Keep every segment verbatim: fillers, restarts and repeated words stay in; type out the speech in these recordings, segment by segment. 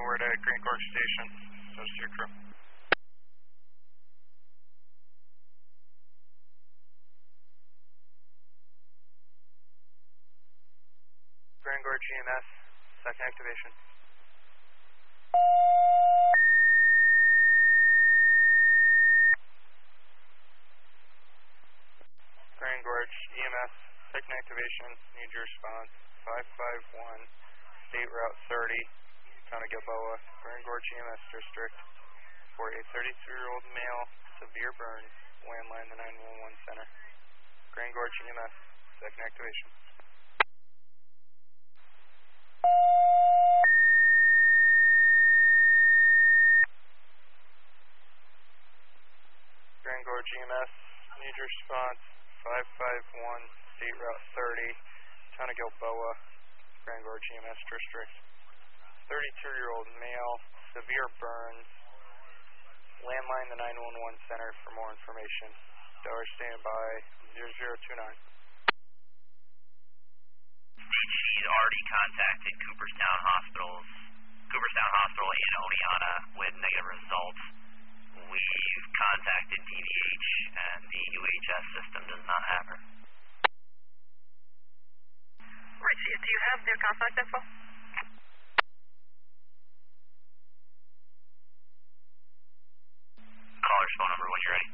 word at Green Gorge Station. Those to your crew. Grand Gorge G M S, second activation. Grand Gorge E M S, second activation, need your response, five five one, State Route thirty, Town of Gilboa, Grand Gorge E M S District, for a thirty-two-year-old male, severe burns, landline the nine one one center. Grand Gorge E M S, second activation. Grand Gorge E M S, need your response, five five one, State Route thirty, Town of Gilboa, Grand Gorge E M S District. thirty-two-year-old male, severe burns, landline the nine one one center for more information. Dollar standby, zero zero two nine. She's already contacted Cooperstown Hospitals, Cooperstown Hospital and Oneonta with negative results. We've contacted D V H and the U H S system does not have her. Richie, do you have their contact info? Caller's phone number when you're ready.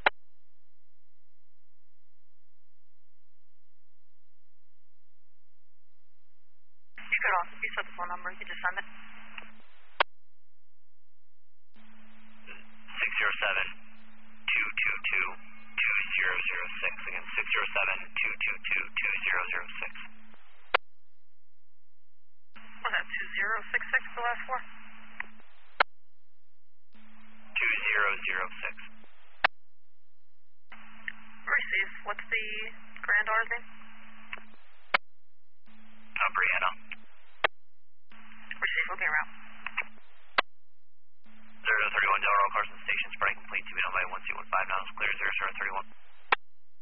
You could also, you said the phone number, you could just send it. six zero seven, two two two, two zero zero six. Again, six zero seven, two two two, two zero zero six. Was that two zero six six, the last four? two zero zero six. Receive. What's the granddaughter's name? Uh, Brianna. Receive. Okay, route. zero zero three one, Del Oro, Carson Station, spreading complete, to be done by one two one five, now it's clear, zero zero three one.